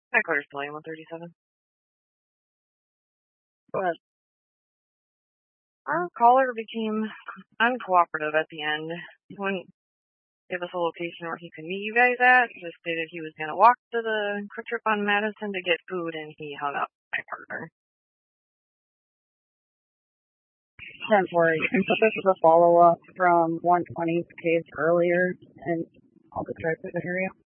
Headquarters Pavilion 137. Go ahead. Our caller became uncooperative at the end. He wouldn't give us a location where he could meet you guys at. He just stated he was going to walk to the Quick Trip on Madison to get food, and he hung up my partner. 10-4. You can put this as a follow-up from 120 case earlier, and I'll describe the area.